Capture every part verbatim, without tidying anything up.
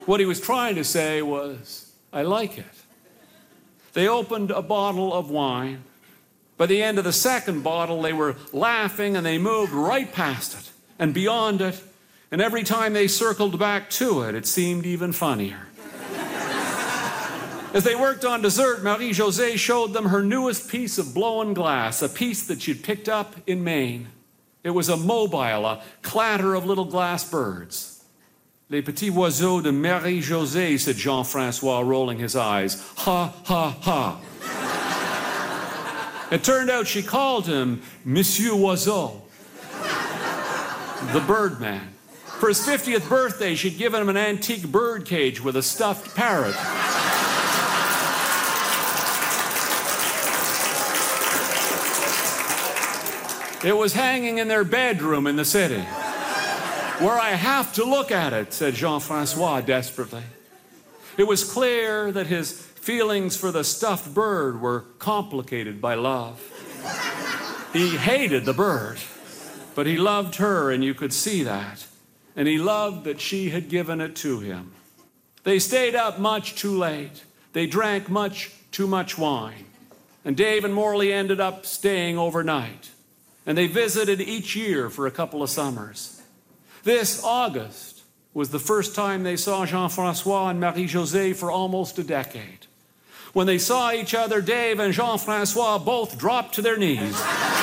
What he was trying to say was, I like it. They opened a bottle of wine. By the end of the second bottle, they were laughing and they moved right past it and beyond it. And every time they circled back to it, it seemed even funnier. As they worked on dessert, Marie-Josée showed them her newest piece of blown glass, a piece that she'd picked up in Maine. It was a mobile, a clatter of little glass birds. Les petits oiseaux de Marie-Josée, said Jean-Francois, rolling his eyes. Ha, ha, ha. It turned out she called him Monsieur Oiseau, the Birdman. For his fiftieth birthday, she'd given him an antique bird cage with a stuffed parrot. It was hanging in their bedroom in the city. Where I have to look at it, said Jean-Francois desperately. It was clear that his feelings for the stuffed bird were complicated by love. He hated the bird, but he loved her, and you could see that. And he loved that she had given it to him. They stayed up much too late. They drank much too much wine. And Dave and Morley ended up staying overnight. And they visited each year for a couple of summers. This August was the first time they saw Jean-Francois and Marie-Josée for almost a decade. When they saw each other, Dave and Jean-Francois both dropped to their knees.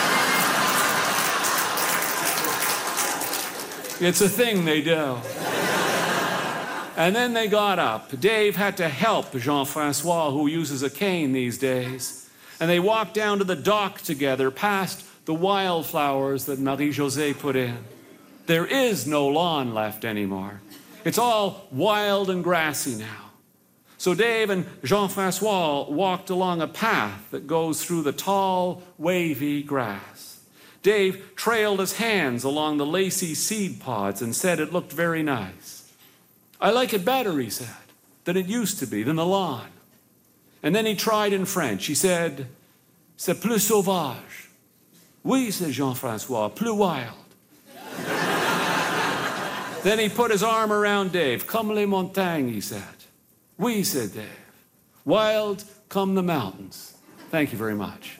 It's a thing they do. And then they got up. Dave had to help Jean-Francois, who uses a cane these days. And they walked down to the dock together, past the wildflowers that Marie-Josée put in. There is no lawn left anymore. It's all wild and grassy now. So Dave and Jean-Francois walked along a path that goes through the tall, wavy grass. Dave trailed his hands along the lacy seed pods and said it looked very nice. I like it better, he said, than it used to be, than the lawn. And then he tried in French. He said, c'est plus sauvage. Oui, said Jean-Francois, plus wild. Then he put his arm around Dave. Comme les montagnes, he said. Oui, said Dave. Wild come the mountains. Thank you very much.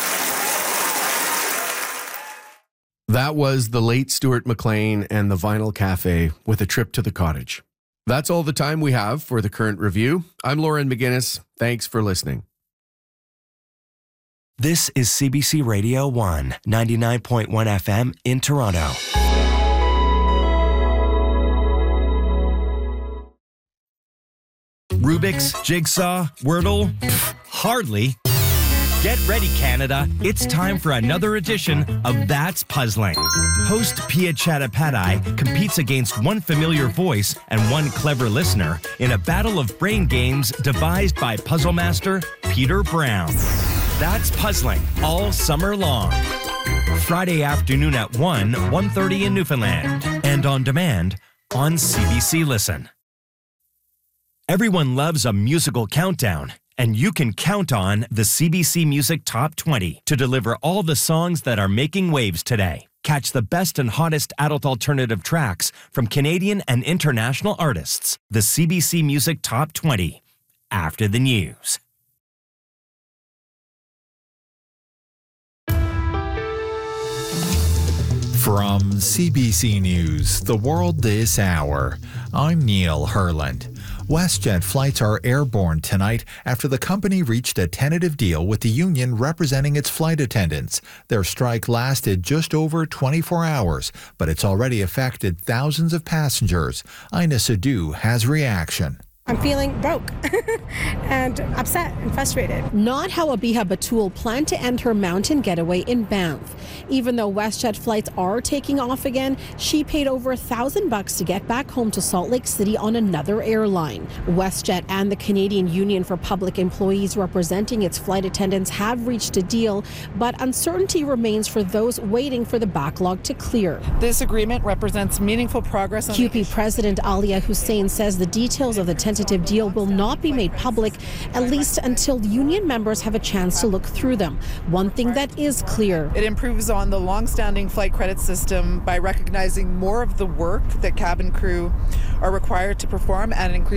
That was the late Stuart McLean and the Vinyl Cafe with a trip to the cottage. That's all the time we have for the current review. I'm Lauren McGinnis. Thanks for listening. This is C B C Radio one, ninety-nine point one F M in Toronto. Rubik's, Jigsaw, Wordle? Pfft, hardly. Get ready, Canada. It's time for another edition of That's Puzzling. Host Pia Chattopadhyay competes against one familiar voice and one clever listener in a battle of brain games devised by puzzle master Peter Brown. That's Puzzling all summer long. Friday afternoon at one, one thirty in Newfoundland. And on demand on C B C Listen. Everyone loves a musical countdown, and you can count on the C B C Music Top twenty to deliver all the songs that are making waves today. Catch the best and hottest adult alternative tracks from Canadian and international artists. The C B C Music Top twenty, after the news. From C B C News, The World This Hour, I'm Neil Herland. WestJet flights are airborne tonight after the company reached a tentative deal with the union representing its flight attendants. Their strike lasted just over twenty-four hours, but it's already affected thousands of passengers. Ina Sadu has reaction. I'm feeling broke and upset and frustrated. Not how Abiha Batul planned to end her mountain getaway in Banff. Even though WestJet flights are taking off again, she paid over a thousand bucks to get back home to Salt Lake City on another airline. WestJet and the Canadian Union for Public Employees representing its flight attendants have reached a deal, but uncertainty remains for those waiting for the backlog to clear. This agreement represents meaningful progress on Q P President Alia Hussein says the details of the tentative tentative deal will not be made public, at least until union members have a chance to look through them. One thing that is clear. It improves on the long-standing flight credit system by recognizing more of the work that cabin crew are required to perform and increase